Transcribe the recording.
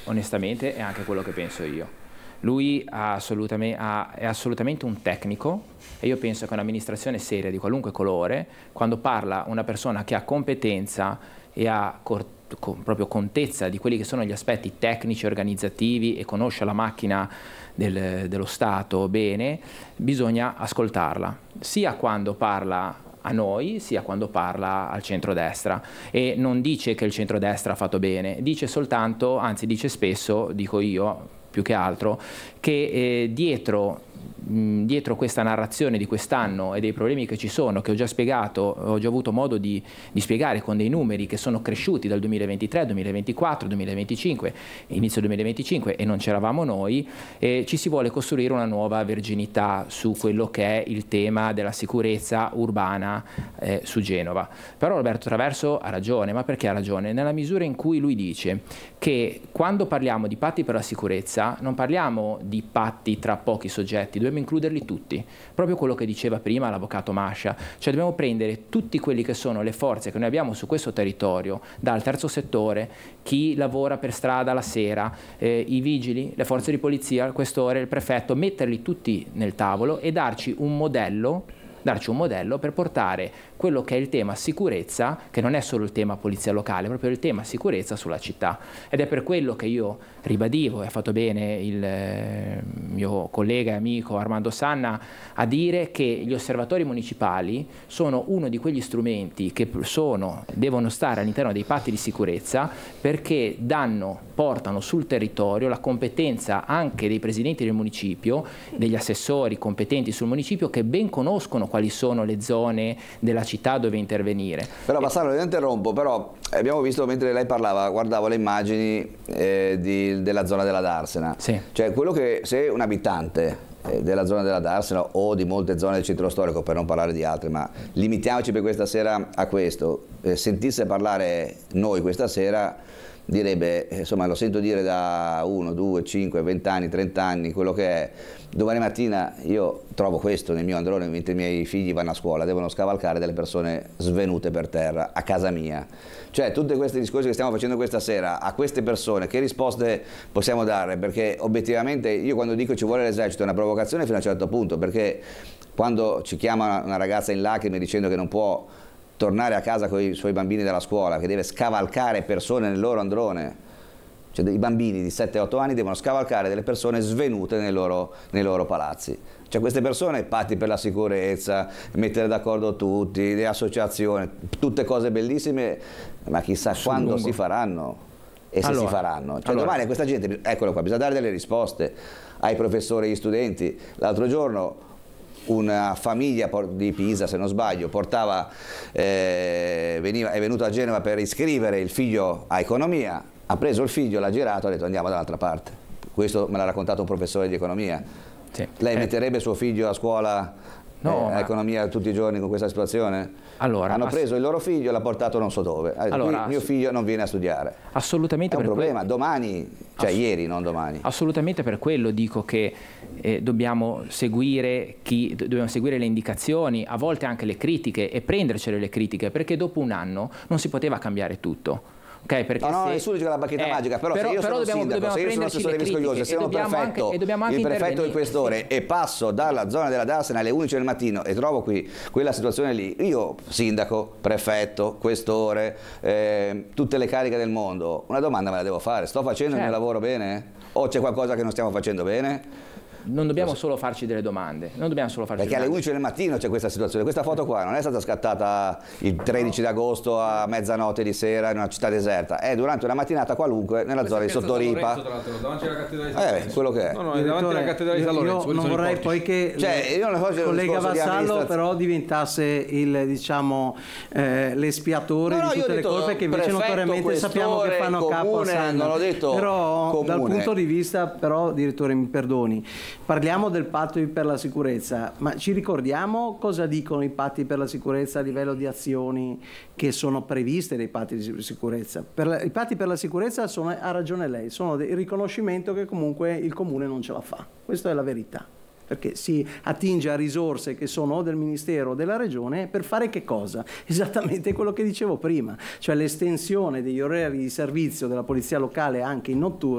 onestamente è anche quello che penso io. Lui è assolutamente un tecnico e io penso che un'amministrazione seria di qualunque colore, quando parla una persona che ha competenza e ha proprio contezza di quelli che sono gli aspetti tecnici, organizzativi e conosce la macchina dello Stato bene, bisogna ascoltarla, sia quando parla a noi, sia quando parla al centrodestra, e non dice che il centrodestra ha fatto bene, dice soltanto, anzi dice spesso, dico io più che altro, che dietro questa narrazione di quest'anno e dei problemi che ci sono, che ho già spiegato, ho già avuto modo di spiegare con dei numeri che sono cresciuti dal 2023, 2024, 2025, inizio 2025, e non c'eravamo noi, ci si vuole costruire una nuova verginità su quello che è il tema della sicurezza urbana su Genova. Però Roberto Traverso ha ragione, ma perché ha ragione? Nella misura in cui lui dice che quando parliamo di patti per la sicurezza non parliamo di patti tra pochi soggetti, dobbiamo includerli tutti, proprio quello che diceva prima l'avvocato Mascia, cioè dobbiamo prendere tutti quelli che sono le forze che noi abbiamo su questo territorio, dal terzo settore, chi lavora per strada la sera, i vigili, le forze di polizia, il questore, il prefetto, metterli tutti nel tavolo e darci un modello per portare quello che è il tema sicurezza, che non è solo il tema polizia locale, è proprio il tema sicurezza sulla città. Ed è per quello che io ribadivo, e ha fatto bene il mio collega e amico Armando Sanna a dire che gli osservatori municipali sono uno di quegli strumenti che devono stare all'interno dei patti di sicurezza, perché portano sul territorio la competenza anche dei presidenti del municipio, degli assessori competenti sul municipio, che ben conoscono quali sono le zone della città dove intervenire. Però Vassallo, io interrompo, però abbiamo visto mentre lei parlava, guardavo le immagini della zona della Darsena, sì. Cioè quello che se un abitante della zona della Darsena o di molte zone del centro storico, per non parlare di altre, ma limitiamoci per questa sera a questo, sentisse parlare noi questa sera, direbbe, insomma, lo sento dire da 1, 2, 5, 20 anni, 30 anni, quello che è, domani mattina io trovo questo nel mio androne mentre i miei figli vanno a scuola, devono scavalcare delle persone svenute per terra a casa mia. Cioè tutti questi discorsi che stiamo facendo questa sera a queste persone, che risposte possiamo dare? Perché obiettivamente io quando dico ci vuole l'esercito è una provocazione fino a un certo punto, perché quando ci chiama una ragazza in lacrime dicendo che non può tornare a casa con i suoi bambini dalla scuola, che deve scavalcare persone nel loro androne, cioè i bambini di 7-8 anni devono scavalcare delle persone svenute nei loro palazzi. Cioè queste persone, patti per la sicurezza, mettere d'accordo tutti, le associazioni, tutte cose bellissime, ma chissà quando si faranno e se si faranno. Cioè domani a questa gente, eccolo qua, bisogna dare delle risposte ai professori e agli studenti. L'altro giorno una famiglia di Pisa, se non sbaglio, è venuta a Genova per iscrivere il figlio a economia, ha preso il figlio, l'ha girato e ha detto andiamo dall'altra parte. Questo me l'ha raccontato un professore di economia. Sì. Lei metterebbe suo figlio a scuola a economia tutti i giorni con questa situazione? Allora, hanno preso il loro figlio e l'ha portato non so dove. Allora, mio figlio non viene a studiare. Assolutamente. È un problema. Domani, cioè ieri, non domani. Assolutamente, per quello dico che dobbiamo seguire le indicazioni, a volte anche le critiche, e prendercele le critiche, perché dopo un anno non si poteva cambiare tutto. Okay, perché nessuno dice la bacchetta magica, però se io sono un sindaco, se io sono assessore Viscogliosi, se sono prefetto, il prefetto e il questore, e passo dalla zona della Darsena alle 11 del mattino e trovo qui quella situazione lì, io sindaco, prefetto, questore, tutte le cariche del mondo, una domanda me la devo fare: sto facendo il mio lavoro bene? O c'è qualcosa che non stiamo facendo bene? Non dobbiamo solo farci delle domande, perché alle 11 del mattino c'è questa situazione. Questa foto qua non è stata scattata il 13 d'agosto a mezzanotte di sera in una città deserta, è durante una mattinata qualunque nella zona di Sottoripa, davanti alla cattedrale di San Lorenzo. Quello che è. No, è davanti alla cattedrale di San Lorenzo. Io non vorrei poi che il collega Vassallo però diventasse l'espiatore di tutte le colpe che invece notoriamente sappiamo che fanno capo a Sanna. Non ho detto però comune. Dal punto di vista, però, direttore, mi perdoni, parliamo del patto per la sicurezza, ma ci ricordiamo cosa dicono i patti per la sicurezza a livello di azioni che sono previste nei patti di sicurezza? I patti per la sicurezza ha ragione lei, sono il riconoscimento che comunque il comune non ce la fa, questa è la verità, perché si attinge a risorse che sono del Ministero o della Regione per fare che cosa? Esattamente quello che dicevo prima, cioè l'estensione degli orari di servizio della polizia locale anche in notturna